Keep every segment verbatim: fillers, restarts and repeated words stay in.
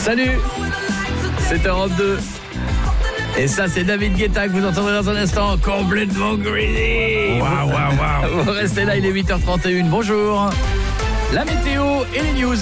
Salut, c'est Europe deux. Et ça, c'est David Guetta que vous entendrez dans un instant, complètement greedy. Waouh, waouh, waouh. Vous restez là, il est huit heures trente et une. Bonjour. La météo et les news.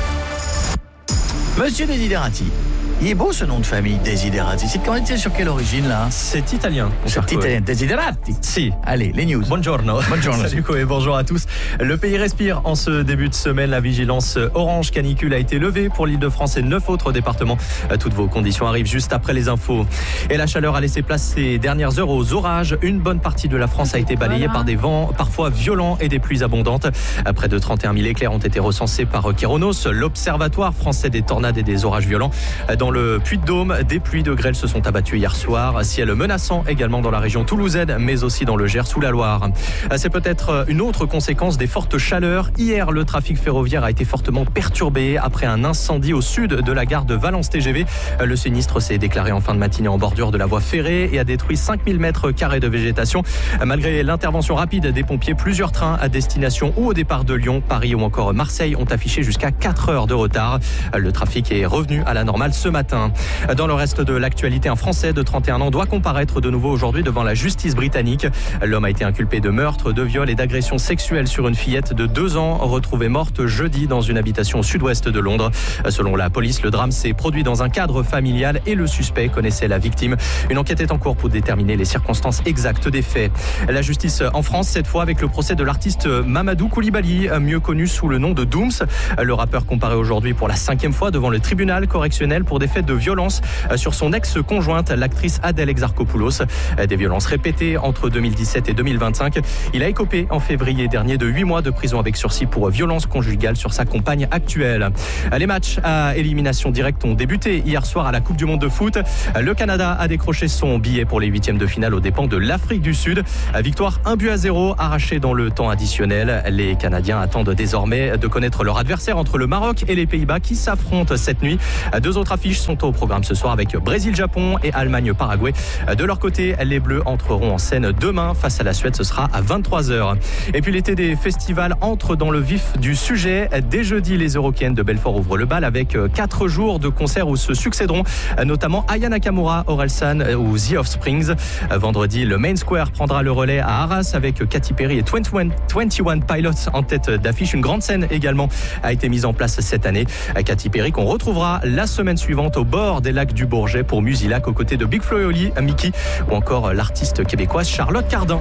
Monsieur Desiderati. Il est beau ce nom de famille, Desiderati. C'est quand était sur quelle origine là? C'est italien. C'est italien, Desiderati. Si. Allez, les news. Buongiorno. Buongiorno. Salut Koé, bonjour à tous. Le pays respire en ce début de semaine. La vigilance orange canicule a été levée pour l'Île-de-France et neuf autres départements. Toutes vos conditions arrivent juste après les infos. Et la chaleur a laissé place ces dernières heures aux orages. Une bonne partie de la France a été balayée par des vents parfois violents et des pluies abondantes. Près de trente et un mille éclairs ont été recensés par Kéronos, l'Observatoire français des tornades et des orages violents. Dans le Puy-de-Dôme, des pluies de grêle se sont abattues hier soir. Ciel menaçant également dans la région toulousaine, mais aussi dans le Gers sous la Loire. C'est peut-être une autre conséquence des fortes chaleurs. Hier, le trafic ferroviaire a été fortement perturbé après un incendie au sud de la gare de Valence T G V. Le sinistre s'est déclaré en fin de matinée en bordure de la voie ferrée et a détruit cinq mille mètres carrés de végétation. Malgré l'intervention rapide des pompiers, plusieurs trains à destination ou au départ de Lyon, Paris ou encore Marseille ont affiché jusqu'à quatre heures de retard. Le trafic est revenu à la normale ce matin. Dans le reste de l'actualité, un Français de trente et un ans doit comparaître de nouveau aujourd'hui devant la justice britannique. L'homme a été inculpé de meurtre, de viol et d'agression sexuelle sur une fillette de deux ans retrouvée morte jeudi dans une habitation au sud-ouest de Londres. Selon la police, le drame s'est produit dans un cadre familial et le suspect connaissait la victime. Une enquête est en cours pour déterminer les circonstances exactes des faits. La justice en France, cette fois avec le procès de l'artiste Mamadou Koulibaly, mieux connu sous le nom de Dooms. Le rappeur comparé aujourd'hui pour la cinquième fois devant le tribunal correctionnel pour des faits de violence sur son ex-conjointe, l'actrice Adèle Exarchopoulos. Des violences répétées entre deux mille dix-sept et deux mille vingt-cinq. Il a écopé en février dernier de huit mois de prison avec sursis pour violence conjugale sur sa compagne actuelle. Les matchs à élimination directe ont débuté hier soir à la Coupe du Monde de foot. Le Canada a décroché son billet pour les huitièmes de finale aux dépens de l'Afrique du Sud. Victoire un but à zéro arrachée dans le temps additionnel. Les Canadiens attendent désormais de connaître leur adversaire entre le Maroc et les Pays-Bas qui s'affrontent cette nuit. Deux autres affiches sont au programme ce soir avec Brésil-Japon et Allemagne-Paraguay. De leur côté, les Bleus entreront en scène demain face à la Suède. Ce sera à vingt-trois heures. Et puis l'été des festivals entre dans le vif du sujet. Dès jeudi, les Eurokéennes de Belfort ouvrent le bal avec quatre jours de concerts où se succéderont notamment Aya Nakamura, Orelsan ou The Offsprings. Vendredi, le Main Square prendra le relais à Arras avec Katy Perry et vingt et un, vingt et un Pilots en tête d'affiche. Une grande scène également a été mise en place cette année. Katy Perry qu'on retrouvera la semaine suivante au bord des lacs du Bourget pour Musilac aux côtés de Big Flo et Oli, Mickey ou encore l'artiste québécoise Charlotte Cardin.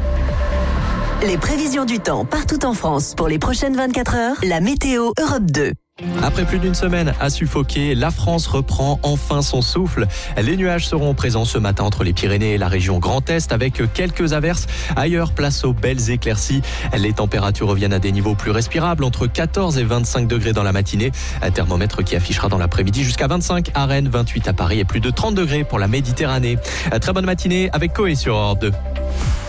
Les prévisions du temps partout en France pour les prochaines vingt-quatre heures, la météo Europe deux. Après plus d'une semaine à suffoquer, la France reprend enfin son souffle. Les nuages seront présents ce matin entre les Pyrénées et la région Grand Est avec quelques averses. Ailleurs, place aux belles éclaircies. Les températures reviennent à des niveaux plus respirables, entre quatorze et vingt-cinq degrés dans la matinée. Un thermomètre qui affichera dans l'après-midi jusqu'à vingt-cinq à Rennes, vingt-huit à Paris et plus de trente degrés pour la Méditerranée. Très bonne matinée avec Koé sur Europe deux.